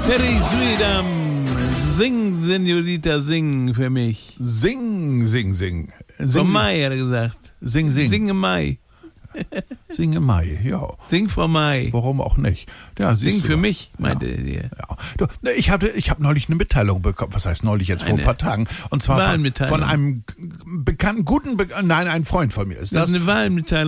Terry Sweedam, sing, Senorita, sing für mich. Sing. Vom Mai, hat er gesagt. Sing. Singe Mai. Singe Mai, ja. Sing vor Mai. Warum auch nicht? Ja, Sing für mich, meinte er. Ja. Du, ich habe neulich eine Mitteilung bekommen. Was heißt neulich jetzt? Vor ein paar Tagen. Und zwar von einem bekannten, ein Freund von mir. Ist Das ist eine Wahlmitteilung.